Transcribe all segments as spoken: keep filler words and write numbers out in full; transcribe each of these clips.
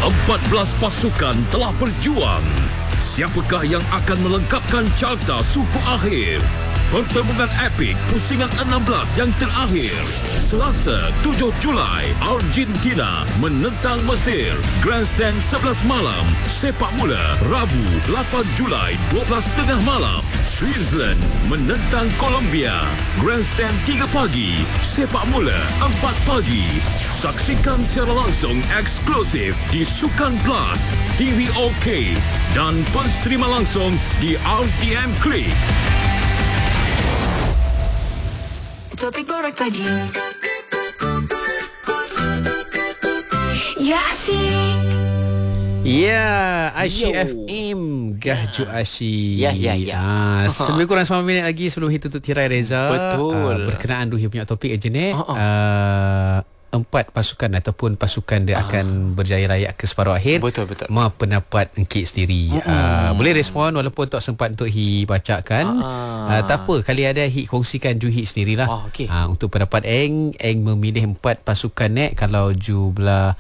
empat belas pasukan telah berjuang. Siapakah yang akan melengkapkan carta suku akhir? Pertembungan epik pusingan enam belas yang terakhir. Selasa tujuh Julai, Argentina menentang Mesir. Grandstand sebelas malam. Sepak mula Rabu lapan Julai, dua belas tiga puluh malam. Switzerland menentang Colombia. Grandstand tiga pagi. Sepak mula empat pagi. Saksikan secara langsung eksklusif di Sukan Plus, T V OK dan penstrima langsung di R T M Klik. Topik borak pagi. Ya asyik. Ya, Asyik F M Gahju Asyik. Ya, ya, ya. Ah, lebih kurang sembilan minit lagi sebelum kita tutup tirai, Reza. Betul. Ah, berkenaan Ruhi punya topik je ni. Uh-uh. Ah, empat pasukan ataupun pasukan dia uh. akan berjaya layak ke separuh akhir. Betul, betul. Ma pendapat Enkit sendiri. Uh-uh. Ah, boleh respon walaupun tak sempat untuk Hi bacakan. Uh-uh. Ah, tak apa, kali ada Hi kongsikan Ju Hi sendirilah. Oh, okay. Ah, untuk pendapat Eng, Eng memilih empat pasukan ni. Kalau Ju belah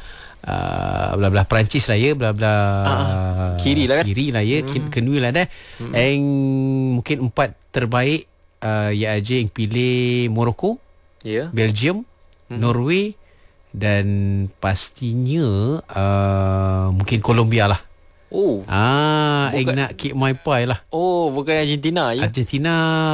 Uh, belah-belah Perancis lah ya, belah-belah uh, kiri lah kan, kiri lah ya, mm. kenui lah dah. Mm. Eng mungkin empat terbaik uh, ya aja yang pilih Morocco, yeah. Belgium, mm. Norway dan pastinya uh, mungkin Colombia lah. Oh, ah, Eng nak keep my pie lah. Oh, bukan Argentina ya? Argentina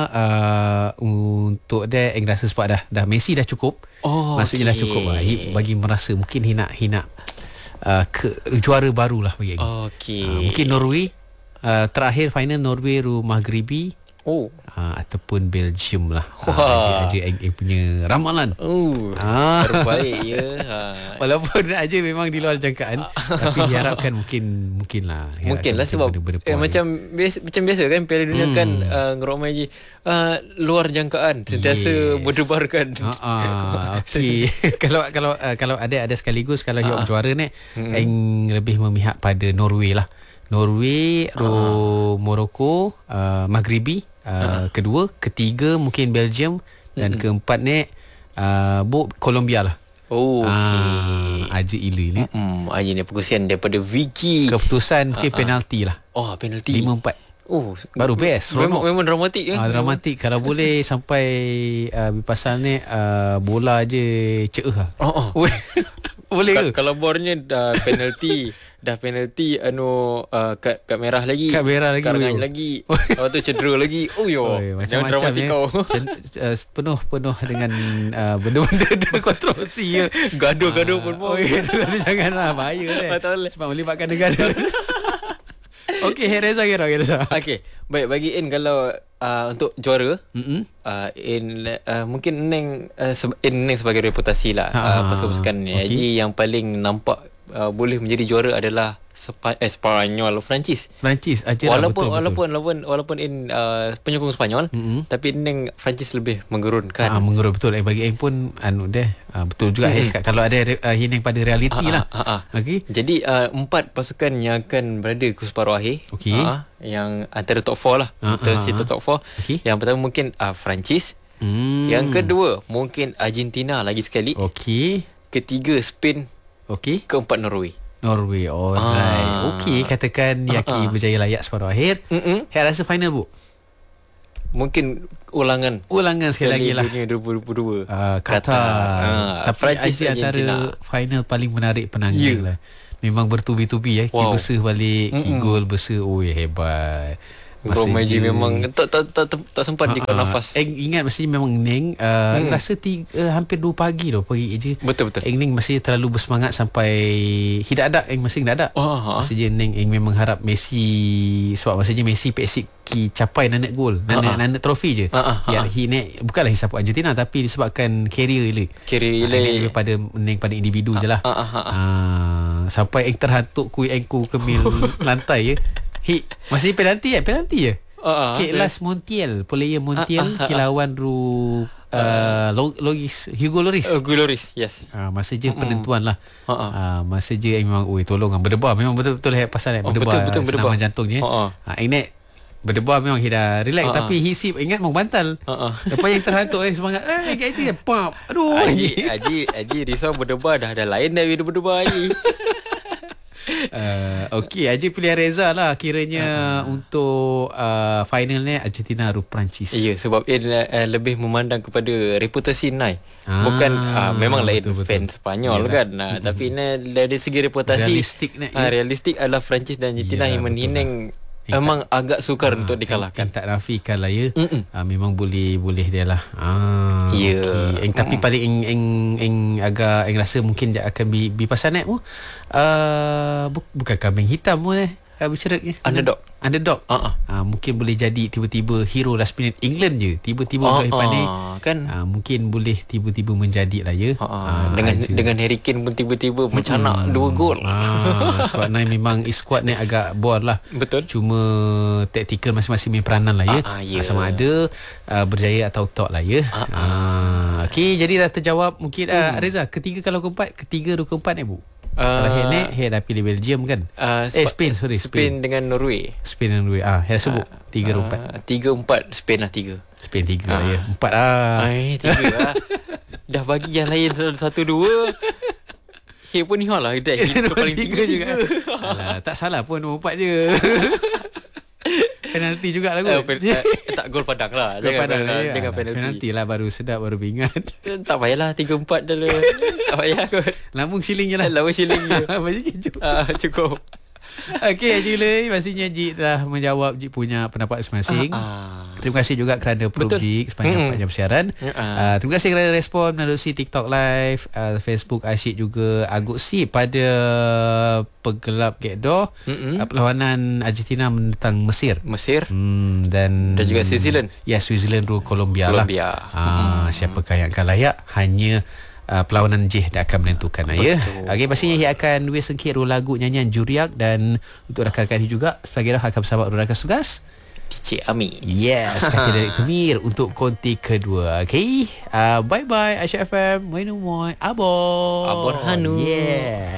uh, untuk dia Eng rasa sebab dah dah Messi dah cukup. Oh, maksudnya okay. dah cukup lah. Bagi merasa mungkin Hi nak Hi nak uh, ke, juara baru lah bagi Eng. Okay. Uh, mungkin Norway uh, terakhir final Norway ru Maghribi. Oh, uh, ataupun Belgium lah. Wah. Aja Eng punya ramalan. Oh, ah. terbaik ya. Ha. Walaupun aja memang di luar jangkaan, tapi diharapkan mungkin mungkin lah. Mungkin lah sebab eh, macam biasa macam biasa kan Piala Dunia hmm. kan uh, ngeromai je uh, luar jangkaan, sentiasa yes. berdebarkan. Ha ah, okey. kalau kalau uh, kalau ada ada sekaligus kalau Hiop juara ni, hmm. Eng lebih memihak pada Norway lah. Norway, ro uh. Morocco, uh, Maghribi, uh, uh. kedua, ketiga mungkin Belgium dan mm-hmm. keempat ni uh, bu Colombia lah. Oh, okey. Ah, aja ila ni. Hmm, aja ni perkongsian daripada Vicky. Keputusan mungkin uh-uh. penalti lah. Oh, penalti. lima empat. Oh, baru best. Memang, memang dramatik kan? Ah, dramatik. Kalau boleh sampai uh, pasal ni uh, bola je ceeh lah. Oh, oh. Boleh ke? Kalau bornya dah penalti dah penalti anu uh, kad kad merah lagi. Kad merah lagi. Karangan lagi. Lepas tu cedera lagi. Oh yo. Macam-macam ya. Kau. uh, penuh penuh dengan uh, benda-benda kontroversi ya. Gaduh-gaduh pun uh, oh, ya, janganlah bahaya kan. Sebab melibatkan negara. Okey, Reza kira Reza. Okey. Baik, bagi In kalau uh, untuk juara, mm-hmm. uh, In uh, mungkin Neng uh, se- In Neng sebagai reputasi lah uh, pasukan-pasukan ni. Okay. Jadi yang paling nampak Uh, boleh menjadi juara adalah Spa- eh, Spanyol, Perancis. Perancis aja walaupun, lah, betul, walaupun betul. walaupun walaupun in uh, penyokong Spanyol, mm-hmm. tapi Neng Perancis lebih menggerunkan. Ah, menggerun betul. Eh, bagi Eng pun anu deh. Ah, betul juga mm-hmm. cakap kalau ada uh, Hineng pada realiti ah, lah. Ah, ah. Okey. Jadi uh, empat pasukan yang akan berada ke separuh akhir. Okey. Ah, yang antara top empat lah. Ah, Kita ah, cerita ah. top empat. Okay. Yang pertama mungkin uh, Perancis. Hmm. Yang kedua mungkin Argentina lagi sekali. Okey. Ketiga Spain. Okey. Keempat Norway. Norway, alright. Ah. Okey, katakan Yaki ah. berjaya layak separuh akhir. Mm-mm. Saya rasa final bu. Mungkin ulangan. Ulangan sekali lagi lah. Dunia dua ribu dua puluh dua. Uh, Qatar. Ah. Tapi Perancis antara final paling menarik penangan yeah. lah. Memang bertubi-tubi ya. Wow. Ki bersih balik, ki gol bersih. Oh, hebat. Bro Maji memang tak tak tak, tak, tak sempat ha, dikau nafas. Eng ingat mesti memang Neng uh, hmm. rasa tiga, uh, hampir dua pagi dah pergi je. Betul betul. Eng Neng masih terlalu bersemangat sampai tidak ada Eng masih tidak ada. Oh, masih je Neng Eng memang harap Messi sebab masih je Messi Persik ki capai nanak gol, nanak nanak trofi je. Ya hi nek bukanlah hisap Argentina tapi disebabkan career ile. Career ile pada Neng pada individu je lah. Ah, sampai Eng terhantuk kui Engku kemil lantai ya. Hi, masih penalti ya? Penalti ya? Uh, okay, last Montiel, player Montiel uh, uh, uh, kilawan ru uh, Loris, Hugo Loris. Hugo Loris, yes. Uh, masa je uh, penentuan lah. Uh, uh. Uh, masa je memang, oi tolong berdebar. Memang betul-betul pasal oh, berdebar. Betul-betul berdebar. Senaman jantungnya. Uh, uh. Uh, ini berdebar memang dah relax. Uh, uh. Tapi hisip ingat mau bantal. Uh, uh. Lepas yang terhantuk eh, semangat. Eh, kayak itu ya. Pop. Aduh. Haji, Haji, Haji risau berdebar dah ada lain dah bila berdebar Haji. uh, Okey, Haji pilihan Reza lah kiranya uh-huh. untuk uh, final ni Argentina hadapi Perancis. Ya, sebab ia uh, lebih memandang kepada reputasi Nai. Ah, bukan uh, memang lain betul, fan betul. Spanyol. Yalah. Kan uh, mm-hmm. Tapi ni dari segi reputasi realistik ni, uh, realistik adalah Perancis dan Argentina yang menhineng. Memang agak sukar ha, untuk dikalahkan. Tak nafikan lah ya. Ha, memang boleh boleh dia lah. Ah, ya. Okay. Eng, tapi paling eng, eng, eng agak eng rasa mungkin dia akan bi bi pasal naik mu. Uh, bu, bukan kambing hitam mu eh. Bercerak ni. Underdog. Underdog. Uh-uh. Uh, mungkin boleh jadi tiba-tiba hero last minute England je. Tiba-tiba uh-uh. pandai kan. Uh, mungkin boleh tiba-tiba menjadi lah ya. Uh-uh. Uh, dengan aja. Dengan Harry Kane pun tiba-tiba hmm. mencanak dua gol. Uh, sebab Nai memang squad ni agak bor lah. Betul. Cuma taktikal masing-masing main peranan lah ya. Uh-uh, yeah. Sama ada uh, berjaya atau tak lah ya. Uh-uh. Uh, Okey, jadi dah terjawab mungkin uh, hmm. Reza, ketiga kalau keempat, ketiga atau keempat ni bu. Kalau uh, head head dah pilih Belgium kan. Uh, eh Spain sorry Spain, Spain dengan Norway. Spain dan Norway. Ah, head sebut tiga uh, empat. tiga empat Spain lah tiga. Spain tiga uh. ya. empat ah. Ai tiga ah. Dah bagi yang lain satu dua. Hey pun ni lah dah kita paling tiga juga. Alah, tak salah pun nombor empat je. Penalti jugalah kot. Uh, uh, tak gol padang lah. Gol jangan padang lah, ya. Jangan penalti. Penalti lah baru sedap baru ingat. Tak payahlah tiga empat dah. Tak payah kot. Lambung siling je lah. Lambung siling je. Bagi cukup. Ah, cukup. Okey Haji Lay, pastinya Jik dah menjawab Jik punya pendapat masing-masing. Uh, uh. Terima kasih juga kerana Prof Jik sepanjang mm-hmm. empat jam siaran. Uh. Uh, terima kasih kerana respon melalui TikTok Live, uh, Facebook Asyik juga Agut Si pada pegelap Gekdo mm-hmm. uh, perlawanan Argentina menentang Mesir. Mesir. Hmm, dan dan juga Switzerland. Ya, Switzerland ru Colombia, Colombia lah. Uh, mm-hmm. Siapakah yang akan layak? Hanya Uh, perlawanan J dah akan menentukan ya. Okey, pastinya ia akan duit sengkit lagu nyanyian Juriak dan untuk rakan-rakan ini juga sebagai dah akan bersama rakan tugas D J Ami. Yes, kata dari Kemir untuk konti kedua. Okey. Uh, bye bye Aisyah F M. Minum moy. Abon. Abon Hanu. Yeah.